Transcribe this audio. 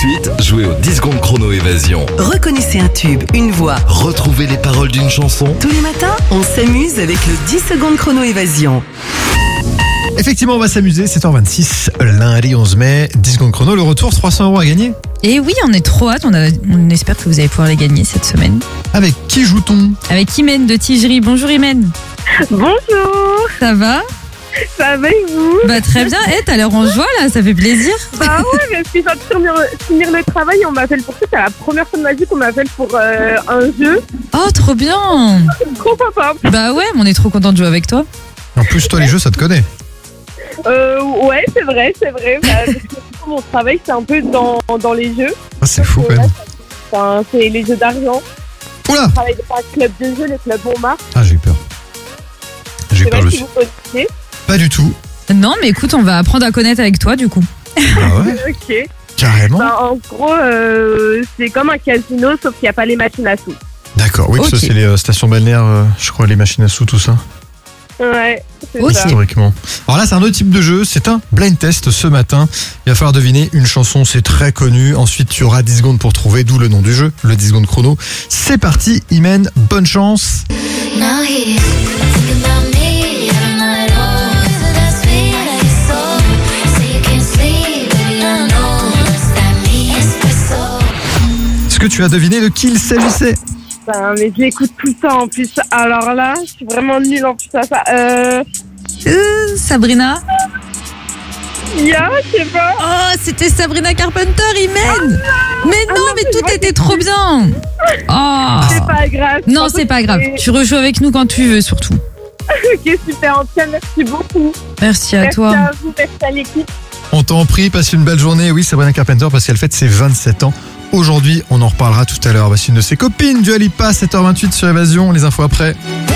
suite, jouez au 10 secondes chrono évasion. Reconnaissez un tube, une voix. Retrouvez les paroles d'une chanson. Tous les matins, on s'amuse avec le 10 secondes chrono évasion. Effectivement, on va s'amuser, 7h26, lundi 11 mai, 10 secondes chrono, le retour, 300 € à gagner. Et oui, on est trop hâte, on espère que vous allez pouvoir les gagner cette semaine. Avec qui joue-t-on ? Avec Imen de Tigerie. Bonjour Imen. Bonjour, Ça va ? ça va et vous? Bah très bien, t'as l'air en joie là, ça fait plaisir. Bah ouais, je suis sortie finir le travail et on m'appelle pour ça. C'est la première fois de ma vie qu'on m'appelle pour un jeu. Oh trop bien. Trop sympa. Bah ouais, on est trop content de jouer avec toi. En plus, toi, les jeux, ça te connaît. Ouais, c'est vrai. Bah, parce que mon travail, c'est un peu dans les jeux. Ah, c'est fou quand même. Enfin, c'est les jeux d'argent. Oula ! Je travaille dans un club de jeux, le club Montmartre. Ah, j'ai eu peur. J'ai Je eu sais peur, pas je si suis. vous connaissez. Pas du tout. Non mais écoute, on va apprendre à connaître avec toi du coup. Ah ouais, Ok. carrément. Bah, en gros, c'est comme un casino, sauf qu'il n'y a pas les machines à sous. D'accord, oui, parce que Ok. c'est les stations balnéaires, je crois, les machines à sous, tout ça, Ouais, c'est Ok. ça. historiquement. Alors là, c'est un autre type de jeu, c'est un blind test ce matin. Il va falloir deviner une chanson, c'est très connu. Ensuite, tu auras 10 secondes pour trouver, d'où le nom du jeu, le 10 secondes chrono. C'est parti, Imen, bonne chance. Now he's thinking about me every night. Oh, is it that sweet that he's so? Say you can't sleep, baby, I know. It's that me espresso. Est-ce que tu as deviné de qui il s'agissait ? Putain, mais je l'écoute tout le temps en plus. Alors là, je suis vraiment nulle en plus à ça. Sabrina. Je sais pas. Oh, c'était Sabrina Carpenter, Imen. Mais non, non, mais mais je tout vois était trop bien. Oh. C'est pas grave. Non, c'est pas grave. Tu rejoues avec nous quand tu veux surtout. Ok, super. En tout cas, merci beaucoup. Merci à Merci toi. à vous, merci à l'équipe. On t'en prie, passe une belle journée. Oui, Sabrina Carpenter, parce qu'elle fête ses 27 ans. Aujourd'hui, on en reparlera tout à l'heure. Voici une de ses copines, Dua Lipa, 7h28 sur Évasion. Les infos après.